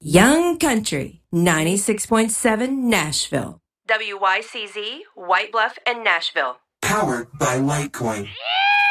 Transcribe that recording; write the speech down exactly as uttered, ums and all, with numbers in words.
Young Country, ninety-six point seven Nashville. W Y C Z, White Bluff, and Nashville. Powered by Litecoin.